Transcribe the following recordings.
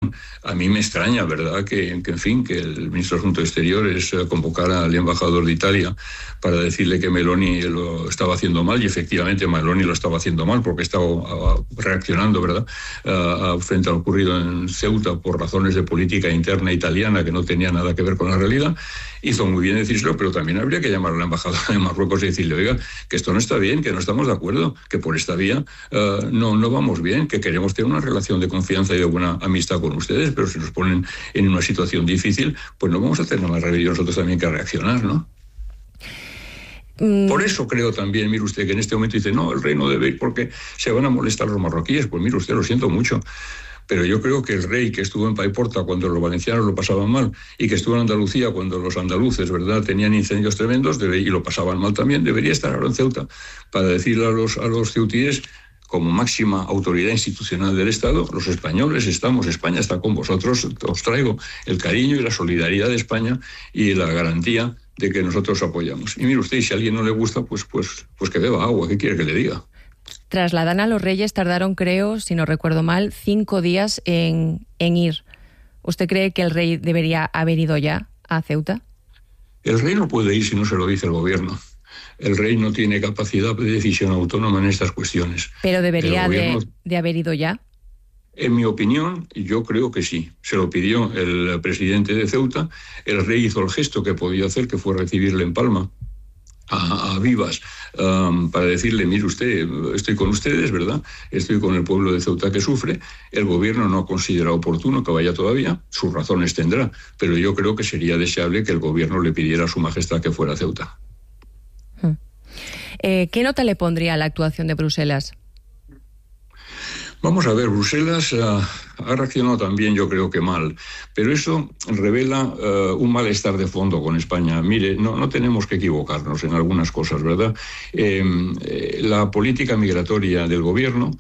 relación. A mí me extraña, ¿verdad?, que en fin, que el ministro de Asuntos Exteriores convocara al embajador de Italia para decirle que Meloni lo estaba haciendo mal, y efectivamente Meloni lo estaba haciendo mal porque estaba reaccionando, ¿verdad?, frente a lo ocurrido en Ceuta por razones de política interna italiana que no tenía nada que ver con la realidad. Hizo muy bien decírselo, pero también habría que llamar a la embajada de Marruecos y decirle, oiga, que esto no está bien, que no estamos de acuerdo, que por esta vía no vamos bien, que queremos tener una relación de confianza y de buena amistad con ustedes, pero si nos ponen en una situación difícil, pues no vamos a tener más remedio nosotros también que reaccionar, ¿no? Por eso creo también, mire usted, que en este momento dice, no, el rey no debe ir porque se van a molestar los marroquíes. Pues mire usted, lo siento mucho, pero yo creo que el rey que estuvo en Paiporta cuando los valencianos lo pasaban mal, y que estuvo en Andalucía cuando los andaluces, ¿verdad?, tenían incendios tremendos y lo pasaban mal también, debería estar ahora en Ceuta para decirle a los ceutíes, como máxima autoridad institucional del Estado, los españoles estamos, España está con vosotros, os traigo el cariño y la solidaridad de España y la garantía de que nosotros apoyamos. Y mire usted, si a alguien no le gusta, pues que beba agua, ¿qué quiere que le diga? Trasladan a los reyes, tardaron, creo, si no recuerdo mal, 5 días en ir. ¿Usted cree que el rey debería haber ido ya a Ceuta? El rey no puede ir si no se lo dice el gobierno. El rey no tiene capacidad de decisión autónoma en estas cuestiones. ¿Pero debería de haber ido ya? En mi opinión, yo creo que sí. Se lo pidió el presidente de Ceuta. El rey hizo el gesto que podía hacer, que fue recibirle en Palma a vivas, para decirle, mire usted, estoy con ustedes, ¿verdad? Estoy con el pueblo de Ceuta que sufre. El gobierno no ha considerado oportuno que vaya todavía, sus razones tendrá, pero yo creo que sería deseable que el gobierno le pidiera a su majestad que fuera a Ceuta. ¿Qué nota le pondría a la actuación de Bruselas? Vamos a ver, Bruselas ha reaccionado también, yo creo que mal, pero eso revela un malestar de fondo con España. Mire, no tenemos que equivocarnos en algunas cosas, ¿verdad? La política migratoria del gobierno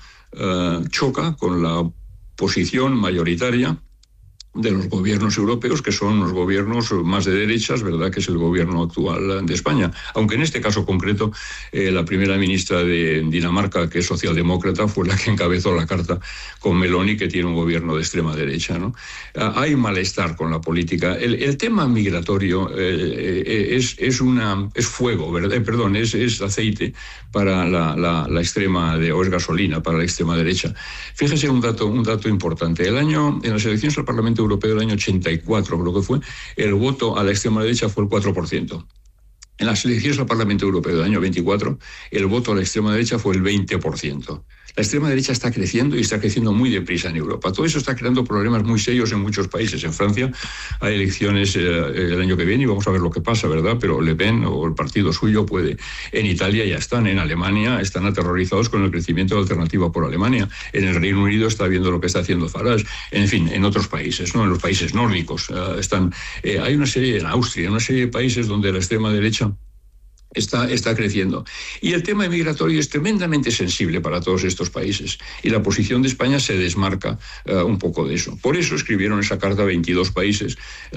choca con la posición mayoritaria de los gobiernos europeos, que son los gobiernos más de derechas, ¿verdad?, que es el gobierno actual de España. Aunque en este caso concreto, la primera ministra de Dinamarca, que es socialdemócrata, fue la que encabezó la carta con Meloni, que tiene un gobierno de extrema derecha, ¿no? Hay malestar con la política. El tema migratorio es fuego, ¿verdad? Perdón, es aceite para la extrema, o es gasolina para la extrema derecha. Fíjese un dato importante. En las elecciones al Parlamento Europeo del año 84, creo que fue, el voto a la extrema derecha fue el 4%. En las elecciones al Parlamento Europeo del año 24, el voto a la extrema derecha fue el 20%. La extrema derecha está creciendo y está creciendo muy deprisa en Europa. Todo eso está creando problemas muy serios en muchos países. En Francia hay elecciones el año que viene y vamos a ver lo que pasa, ¿verdad? Pero Le Pen o el partido suyo puede. En Italia ya están, en Alemania están aterrorizados con el crecimiento de Alternativa por Alemania. En el Reino Unido está viendo lo que está haciendo Farage. En fin, en otros países, ¿no? En los países nórdicos están. Hay una serie, en Austria, una serie de países donde la extrema derecha está creciendo. Y el tema migratorio es tremendamente sensible para todos estos países. Y la posición de España se desmarca un poco de eso. Por eso escribieron esa carta a 22 países.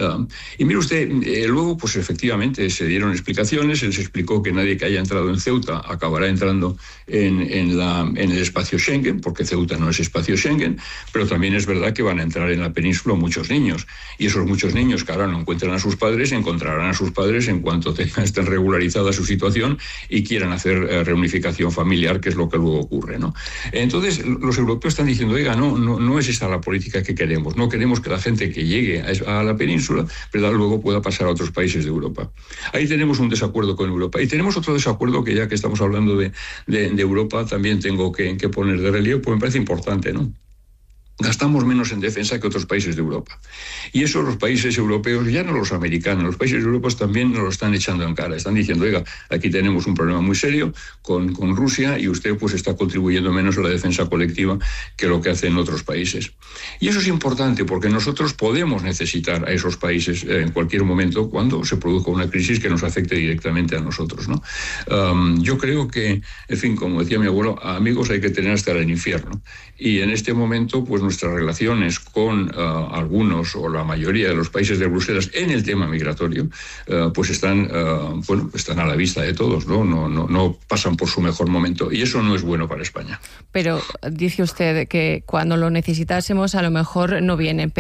Y mire usted, luego, pues efectivamente, se dieron explicaciones. Se les explicó que nadie que haya entrado en Ceuta acabará entrando en el espacio Schengen, porque Ceuta no es espacio Schengen, pero también es verdad que van a entrar en la península muchos niños. Y esos muchos niños que ahora no encuentran a sus padres, encontrarán a sus padres en cuanto estén regularizadas su situación y quieran hacer reunificación familiar, que es lo que luego ocurre, ¿no? Entonces, los europeos están diciendo, oiga, no es esa la política que queremos. No queremos que la gente que llegue a la península, ¿verdad?, luego pueda pasar a otros países de Europa. Ahí tenemos un desacuerdo con Europa. Y tenemos otro desacuerdo que, ya que estamos hablando de Europa, también tengo que poner de relieve, pues me parece importante, ¿no? Gastamos menos en defensa que otros países de Europa. Y eso los países europeos, ya no los americanos, los países europeos también nos lo están echando en cara. Están diciendo, oiga, aquí tenemos un problema muy serio con Rusia y usted pues está contribuyendo menos a la defensa colectiva que lo que hace en otros países. Y eso es importante porque nosotros podemos necesitar a esos países en cualquier momento cuando se produzca una crisis que nos afecte directamente a nosotros, ¿no? Yo creo que, en fin, como decía mi abuelo, a amigos hay que tener hasta el infierno. Y en este momento, pues nuestras relaciones con algunos o la mayoría de los países de Bruselas en el tema migratorio, pues están a la vista de todos, ¿no? No pasan por su mejor momento y eso no es bueno para España. Pero dice usted que cuando lo necesitásemos a lo mejor no vienen.